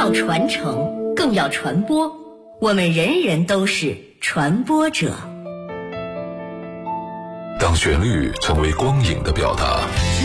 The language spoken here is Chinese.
要传承，更要传播。我们人人都是传播者。 当旋律成为光影的表达，